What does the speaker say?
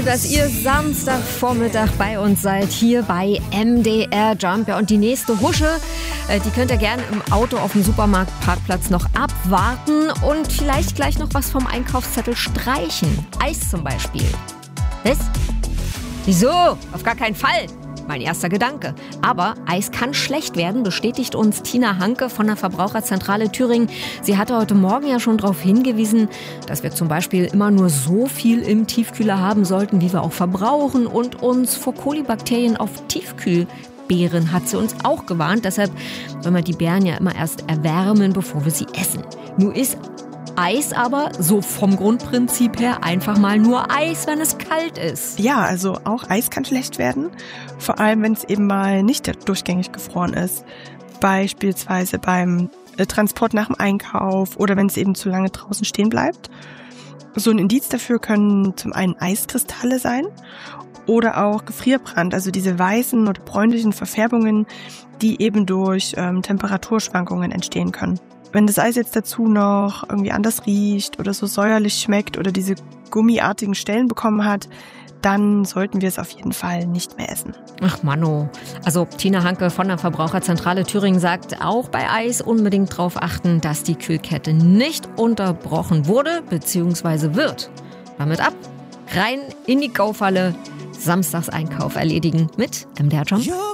Dass ihr Samstagvormittag bei uns seid, hier bei MDR Jump. Ja, und die nächste Husche, die könnt ihr gerne im Auto auf dem Supermarktparkplatz noch abwarten und vielleicht gleich noch was vom Einkaufszettel streichen. Eis zum Beispiel. Was? Wieso? Auf gar keinen Fall. Mein erster Gedanke. Aber Eis kann schlecht werden, bestätigt uns Tina Hanke von der Verbraucherzentrale Thüringen. Sie hatte heute Morgen ja schon darauf hingewiesen, dass wir zum Beispiel immer nur so viel im Tiefkühler haben sollten, wie wir auch verbrauchen, und uns vor Kolibakterien auf Tiefkühlbeeren hat sie uns auch gewarnt. Deshalb soll man die Beeren ja immer erst erwärmen, bevor wir sie essen. Nun ist Eis aber so vom Grundprinzip her einfach mal nur Eis, wenn es kalt ist. Ja, also auch Eis kann schlecht werden, vor allem wenn es eben mal nicht durchgängig gefroren ist. Beispielsweise beim Transport nach dem Einkauf oder wenn es eben zu lange draußen stehen bleibt. So ein Indiz dafür können zum einen Eiskristalle sein oder auch Gefrierbrand, also diese weißen oder bräunlichen Verfärbungen, die eben durch Temperaturschwankungen entstehen können. Wenn das Eis jetzt dazu noch irgendwie anders riecht oder so säuerlich schmeckt oder diese gummiartigen Stellen bekommen hat, dann sollten wir es auf jeden Fall nicht mehr essen. Ach Manno. Also Tina Hanke von der Verbraucherzentrale Thüringen sagt, auch bei Eis unbedingt darauf achten, dass die Kühlkette nicht unterbrochen wurde bzw. wird. Damit ab, rein in die Kaufhalle, Samstagseinkauf erledigen mit MDR Jump.